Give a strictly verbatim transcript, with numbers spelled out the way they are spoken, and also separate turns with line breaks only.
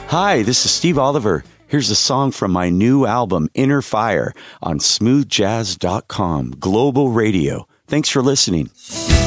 Hi, this is Steve Oliver. Here's a song from my new album, Inner Fire, on smooth jazz dot com, Global Radio. Thanks for listening.